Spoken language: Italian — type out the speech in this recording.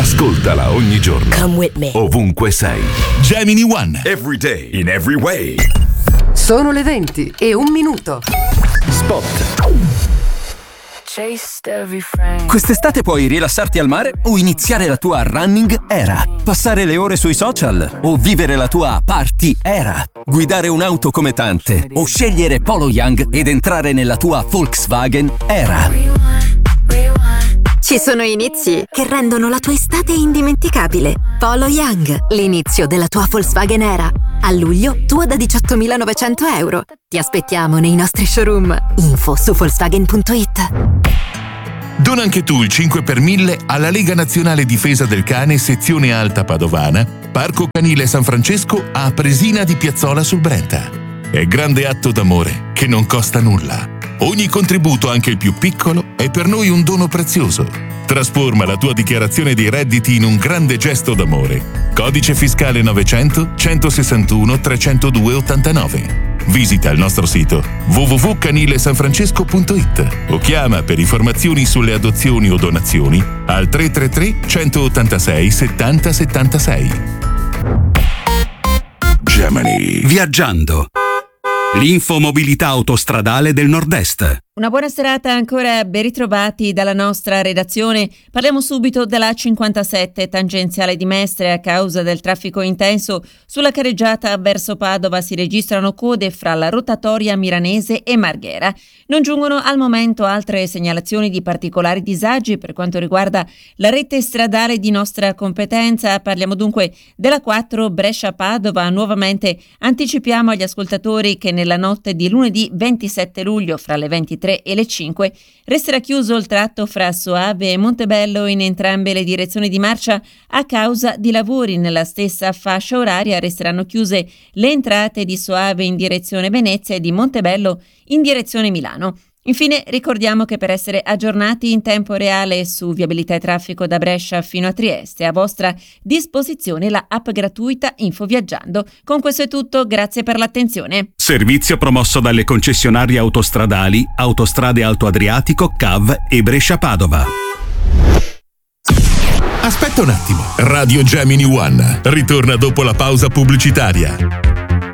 Ascoltala ogni giorno. Come with me. Ovunque sei. Gemini One. Every day, in every way. Sono le 20:01. Spot. Quest'estate puoi rilassarti al mare o iniziare la tua running era, passare le ore sui social o vivere la tua party era, guidare un'auto come tante o scegliere Polo Young ed entrare nella tua Volkswagen era. Ci sono inizi che rendono la tua estate indimenticabile. Polo Young, l'inizio della tua Volkswagen era. A luglio, tua da 18.900 euro. Ti aspettiamo nei nostri showroom. Info su Volkswagen.it. Dona anche tu il 5 per 1000 alla Lega Nazionale Difesa del Cane Sezione Alta Padovana, Parco Canile San Francesco a Presina di Piazzola sul Brenta. È grande atto d'amore che non costa nulla. Ogni contributo, anche il più piccolo, è per noi un dono prezioso. Trasforma la tua dichiarazione dei redditi in un grande gesto d'amore. Codice fiscale 900 161 302 89. Visita il nostro sito www.canilesanfrancesco.it o chiama per informazioni sulle adozioni o donazioni al 333 186 70 76. Gemini. Viaggiando. L'infomobilità autostradale del Nord-Est. Una buona serata ancora, ben ritrovati dalla nostra redazione. Parliamo subito della 57 tangenziale di Mestre. A causa del traffico intenso sulla carreggiata verso Padova si registrano code fra la rotatoria Miranese e Marghera. Non giungono al momento altre segnalazioni di particolari disagi per quanto riguarda la rete stradale di nostra competenza. Parliamo dunque della 4 Brescia-Padova. Nuovamente anticipiamo agli ascoltatori che nella notte di lunedì 27 luglio fra le 23 e le 5 resterà chiuso il tratto fra Soave e Montebello in entrambe le direzioni di marcia a causa di lavori. Nella stessa fascia oraria resteranno chiuse le entrate di Soave in direzione Venezia e di Montebello in direzione Milano. Infine ricordiamo che per essere aggiornati in tempo reale su viabilità e traffico da Brescia fino a Trieste a vostra disposizione la app gratuita Info Viaggiando. Con questo è tutto, grazie per l'attenzione. Servizio promosso dalle concessionarie autostradali Autostrade Alto Adriatico, CAV e Brescia Padova. Aspetta un attimo. Radio Gemini One ritorna dopo la pausa pubblicitaria.